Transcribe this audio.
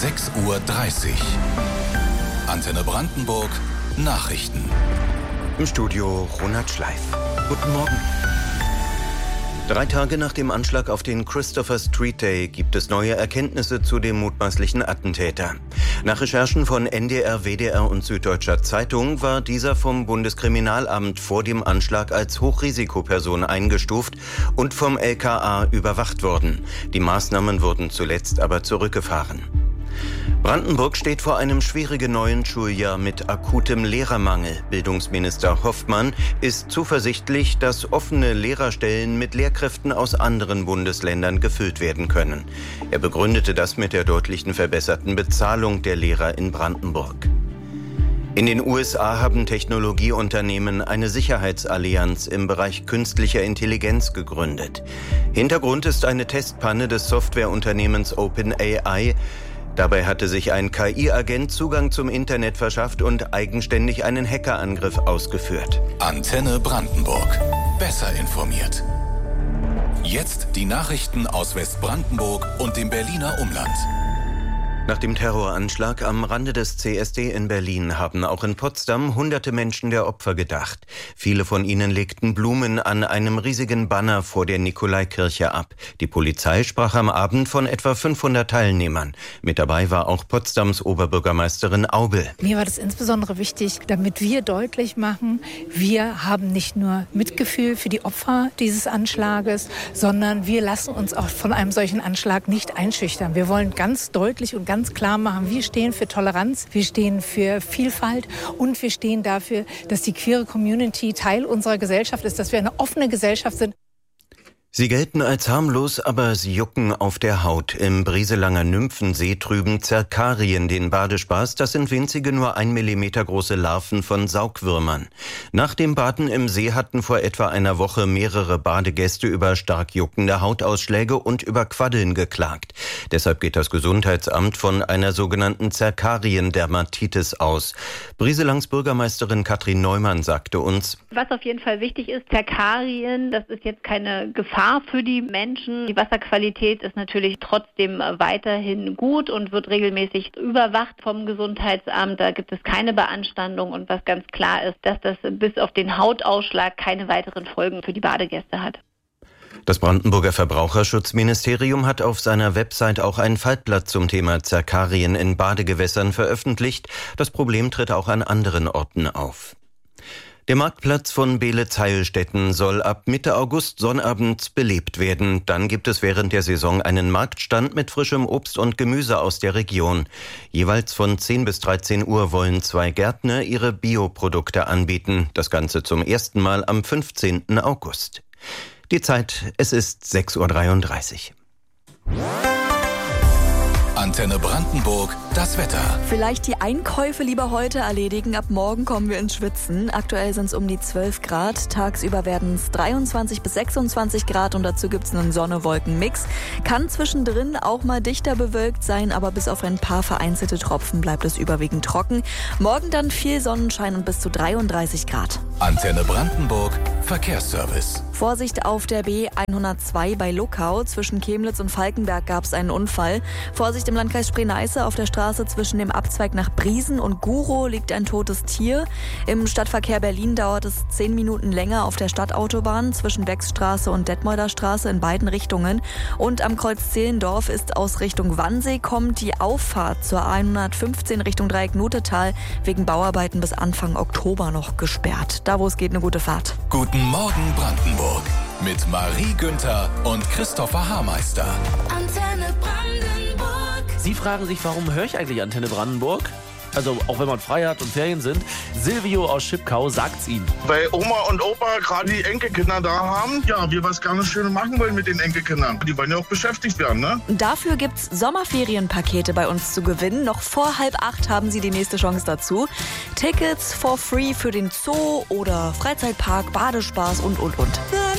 6:30 Uhr. Antenne Brandenburg Nachrichten. Im Studio Ronald Schleif. Guten Morgen. 3 Tage nach dem Anschlag auf den Christopher Street Day gibt es neue Erkenntnisse zu dem mutmaßlichen Attentäter. Nach Recherchen von NDR, WDR und Süddeutscher Zeitung war dieser vom Bundeskriminalamt vor dem Anschlag als Hochrisikoperson eingestuft und vom LKA überwacht worden. Die Maßnahmen wurden zuletzt aber zurückgefahren. Brandenburg steht vor einem schwierigen neuen Schuljahr mit akutem Lehrermangel. Bildungsminister Hoffmann ist zuversichtlich, dass offene Lehrerstellen mit Lehrkräften aus anderen Bundesländern gefüllt werden können. Er begründete das mit der deutlichen verbesserten Bezahlung der Lehrer in Brandenburg. In den USA haben Technologieunternehmen eine Sicherheitsallianz im Bereich künstlicher Intelligenz gegründet. Hintergrund ist eine Testpanne des Softwareunternehmens OpenAI. Dabei hatte sich ein KI-Agent Zugang zum Internet verschafft und eigenständig einen Hackerangriff ausgeführt. Antenne Brandenburg. Besser informiert. Jetzt die Nachrichten aus Westbrandenburg und dem Berliner Umland. Nach dem Terroranschlag am Rande des CSD in Berlin haben auch in Potsdam hunderte Menschen der Opfer gedacht. Viele von ihnen legten Blumen an einem riesigen Banner vor der Nikolaikirche ab. Die Polizei sprach am Abend von etwa 500 Teilnehmern. Mit dabei war auch Potsdams Oberbürgermeisterin Aubel. Mir war das insbesondere wichtig, damit wir deutlich machen, wir haben nicht nur Mitgefühl für die Opfer dieses Anschlages, sondern wir lassen uns auch von einem solchen Anschlag nicht einschüchtern. Wir wollen ganz deutlich und ganz klar machen, wir stehen für Toleranz, wir stehen für Vielfalt und wir stehen dafür, dass die queere Community Teil unserer Gesellschaft ist, dass wir eine offene Gesellschaft sind. Sie gelten als harmlos, aber sie jucken auf der Haut. Im Brieselanger Nymphensee trüben Zerkarien den Badespaß. Das sind winzige, nur 1 Millimeter große Larven von Saugwürmern. Nach dem Baden im See hatten vor etwa einer Woche mehrere Badegäste über stark juckende Hautausschläge und über Quaddeln geklagt. Deshalb geht das Gesundheitsamt von einer sogenannten Zerkarien-Dermatitis aus. Brieselangs Bürgermeisterin Katrin Neumann sagte uns: Was auf jeden Fall wichtig ist, Zerkarien, das ist jetzt keine Gefahr für die Menschen. Die Wasserqualität ist natürlich trotzdem weiterhin gut und wird regelmäßig überwacht vom Gesundheitsamt. Da gibt es keine Beanstandung und was ganz klar ist, dass das bis auf den Hautausschlag keine weiteren Folgen für die Badegäste hat. Das Brandenburger Verbraucherschutzministerium hat auf seiner Website auch ein Faltblatt zum Thema Zerkarien in Badegewässern veröffentlicht. Das Problem tritt auch an anderen Orten auf. Der Marktplatz von Beelitz-Heilstätten soll ab Mitte August sonnabends belebt werden. Dann gibt es während der Saison einen Marktstand mit frischem Obst und Gemüse aus der Region. Jeweils von 10 bis 13 Uhr wollen 2 Gärtner ihre Bioprodukte anbieten. Das Ganze zum ersten Mal am 15. August. Die Zeit, es ist 6:33 Uhr. Antenne Brandenburg, das Wetter. Vielleicht die Einkäufe lieber heute erledigen. Ab morgen kommen wir ins Schwitzen. Aktuell sind es um die 12 Grad. Tagsüber werden es 23 bis 26 Grad und dazu gibt es einen Sonne-Wolken-Mix. Kann zwischendrin auch mal dichter bewölkt sein, aber bis auf ein paar vereinzelte Tropfen bleibt es überwiegend trocken. Morgen dann viel Sonnenschein und bis zu 33 Grad. Antenne Brandenburg, Verkehrsservice. Vorsicht auf der B102 bei Luckau. Zwischen Chemnitz und Falkenberg gab es einen Unfall. Vorsicht im Landkreis Spree-Neiße auf der Straße zwischen dem Abzweig nach Briesen und Gurow liegt ein totes Tier. Im Stadtverkehr Berlin dauert es 10 Minuten länger auf der Stadtautobahn zwischen Wechsstraße und Detmolder Straße in beiden Richtungen. Und am Kreuz Zehlendorf ist aus Richtung Wannsee kommt die Auffahrt zur A115 Richtung Dreieck Notetal wegen Bauarbeiten bis Anfang Oktober noch gesperrt. Da wo es geht, eine gute Fahrt. Guten Morgen Brandenburg mit Marie Günther und Christopher Haarmeister. Antenne Brandenburg. Sie fragen sich, warum höre ich eigentlich Antenne Brandenburg? Also auch wenn man frei hat und Ferien sind. Silvio aus Schipkau sagt's Ihnen. Weil Oma und Opa gerade die Enkelkinder da haben, ja, wir was ganz Schönes machen wollen mit den Enkelkindern. Die wollen ja auch beschäftigt werden, ne? Dafür gibt's Sommerferienpakete bei uns zu gewinnen. Noch vor 7:30 haben Sie die nächste Chance dazu. Tickets for free für den Zoo oder Freizeitpark, Badespaß und.